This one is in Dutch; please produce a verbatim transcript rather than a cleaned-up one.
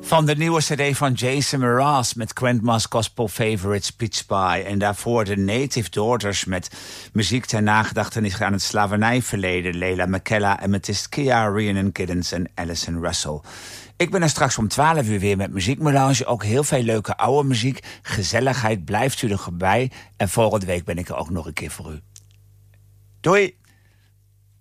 Van de nieuwe cd van Jason Mraz met Grandma's Gospel Favorites Peach Pie. En daarvoor de Native Daughters met muziek ter nagedachtenis aan het slavernijverleden. Leila McKella en met Kia, Rhiannon Giddens en Alison Russell. Ik ben er straks om twaalf uur weer met Muziekmelange. Ook heel veel leuke oude muziek. Gezelligheid blijft u erbij. En volgende week ben ik er ook nog een keer voor u. Doei!